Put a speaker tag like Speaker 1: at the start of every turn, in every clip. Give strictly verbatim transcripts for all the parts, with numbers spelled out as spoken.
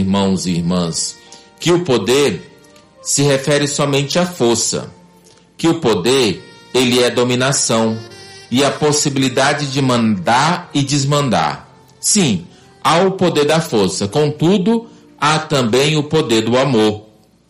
Speaker 1: irmãos e irmãs, que o poder se refere somente à força, que o poder, ele é dominação e a possibilidade de mandar e desmandar. Sim, há o poder da força, contudo, há também o poder do amor.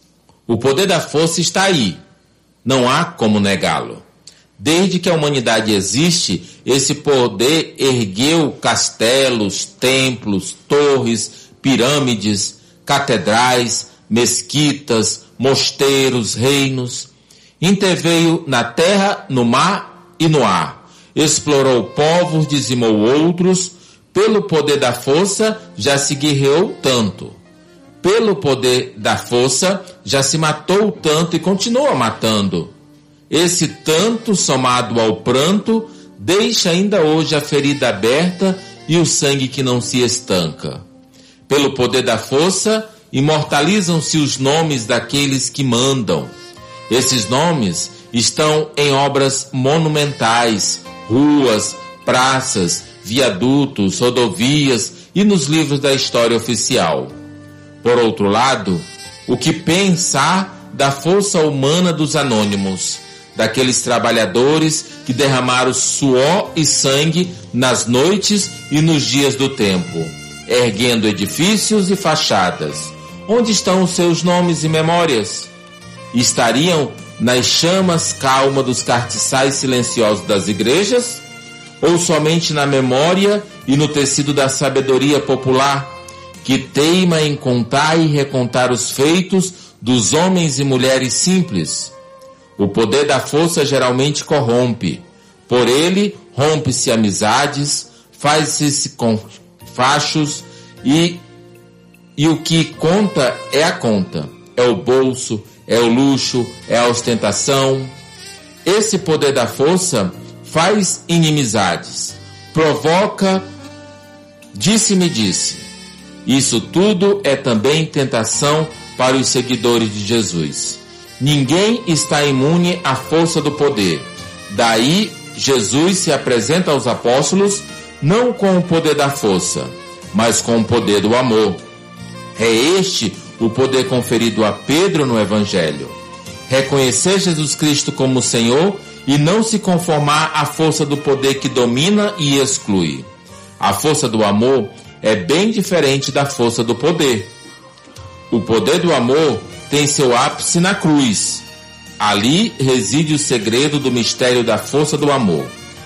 Speaker 1: O poder da força está aí, não há como negá-lo. Desde que a humanidade existe, esse poder ergueu castelos, templos, torres, pirâmides, catedrais, mesquitas, mosteiros, reinos. Interveio na terra, no mar e no ar. Explorou povos, dizimou outros. Pelo poder da força, já se guerreou tanto. Pelo poder da força, já se matou tanto e continua matando. Esse tanto, somado ao pranto, deixa ainda hoje a ferida aberta e o sangue que não se estanca. Pelo poder da força, imortalizam-se os nomes daqueles que mandam. Esses nomes estão em obras monumentais, ruas, praças, viadutos, rodovias e nos livros da história oficial. Por outro lado, o que pensar da força humana dos anônimos, daqueles trabalhadores que derramaram suor e sangue nas noites e nos dias do tempo, erguendo edifícios e fachadas? Onde estão os seus nomes e memórias? Estariam nas chamas calmas dos cartiçais silenciosos das igrejas? Ou somente na memória e no tecido da sabedoria popular, que teima em contar e recontar os feitos dos homens e mulheres simples? O poder da força geralmente corrompe. Por ele, rompe-se amizades, faz-se com fachos e, e o que conta é a conta. É o bolso, é o luxo, é a ostentação. Esse poder da força faz inimizades, provoca disse-me disse. Isso tudo é também tentação para os seguidores de Jesus. Ninguém está imune à força do poder. Daí, Jesus se apresenta aos apóstolos não com o poder da força, mas com o poder do amor. É este o poder conferido a Pedro no Evangelho. Reconhecer Jesus Cristo como Senhor e não se conformar à força do poder que domina e exclui. A força do amor é bem diferente da força do poder. O poder do amor tem seu ápice na cruz. Ali reside o segredo do mistério da força do amor.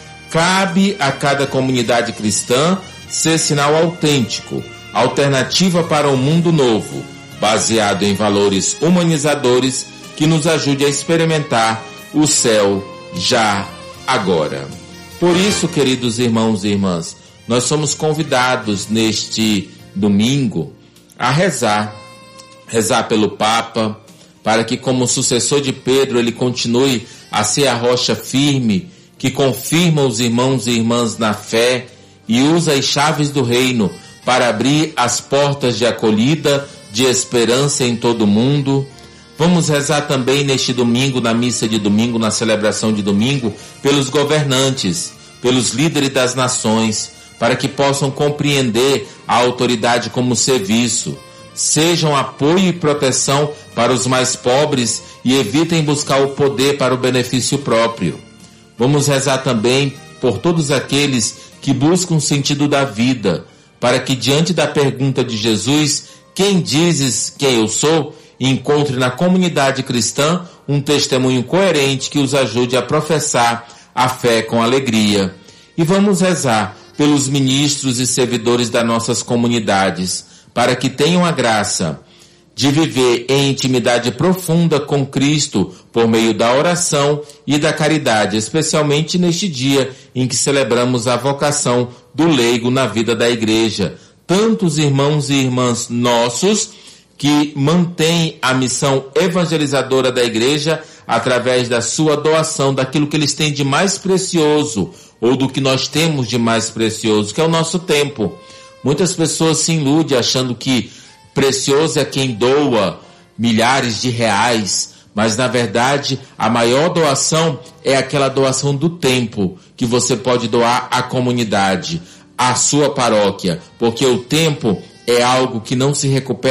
Speaker 1: Cabe a cada comunidade cristã ser sinal autêntico, alternativa para um mundo novo, baseado em valores humanizadores que nos ajude a experimentar o céu já agora. Por isso, queridos irmãos e irmãs, nós somos convidados neste domingo a rezar, rezar pelo Papa, para que como sucessor de Pedro ele continue a ser a rocha firme que confirma os irmãos e irmãs na fé e usa as chaves do reino para abrir as portas de acolhida, de esperança em todo o mundo. Vamos rezar também neste domingo, na missa de domingo, na celebração de domingo, pelos governantes, pelos líderes das nações, para que possam compreender a autoridade como serviço, sejam apoio e proteção para os mais pobres e evitem buscar o poder para o benefício próprio. Vamos rezar também por todos aqueles que buscam o sentido da vida, para que diante da pergunta de Jesus, quem dizes quem eu sou, encontre na comunidade cristã um testemunho coerente que os ajude a professar a fé com alegria. E vamos rezar pelos ministros e servidores das nossas comunidades, para que tenham a graça de viver em intimidade profunda com Cristo por meio da oração e da caridade, especialmente neste dia em que celebramos a vocação do leigo na vida da igreja. Tantos irmãos e irmãs nossos que mantêm a missão evangelizadora da igreja através da sua doação daquilo que eles têm de mais precioso, ou do que nós temos de mais precioso, que é o nosso tempo. Muitas pessoas se iludem achando que precioso é quem doa milhares de reais, mas na verdade a maior doação é aquela doação do tempo que você pode doar à comunidade, à sua paróquia, porque o tempo é algo que não se recupera